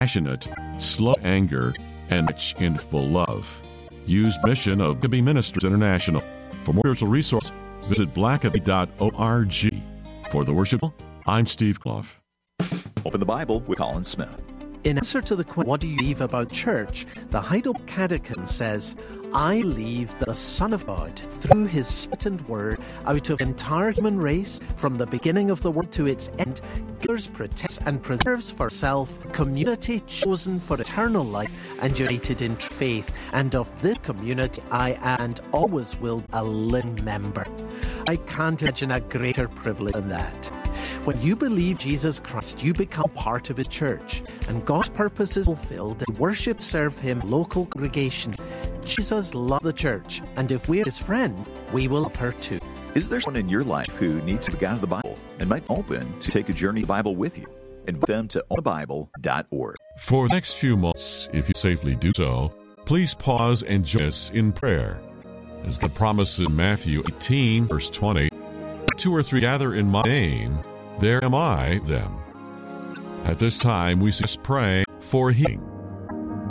passionate, slow to anger, and rich in full love. Use mission of Blackaby Ministries International. For more spiritual resources, visit blackaby.org. For the worship, I'm Steve Clough. Open the Bible with Colin Smith. In answer to the question, what do you believe about church? The Heidelberg Catechism says, I believe that the Son of God, through his Spirit and Word, out of the entire human race, from the beginning of the world to its end, gathers, protects, and preserves for self a community chosen for eternal life and united in faith. And of this community, I am and always will be a living member. I can't imagine a greater privilege than that. When you believe Jesus Christ, you become part of a church, and God's purpose is fulfilled. And worship, serve him, local congregation. Jesus loved the church, and if we're his friend, we will love her too. Is there someone in your life who needs to get out of the Bible and might be open to take a journey of the Bible with you? Invite them to openthebible.org. For the next few months, if you safely do so, please pause and join us in prayer. As God promises in Matthew 18, verse 20, 2 or 3 gather in my name, there am I, them. At this time, we just pray for healing.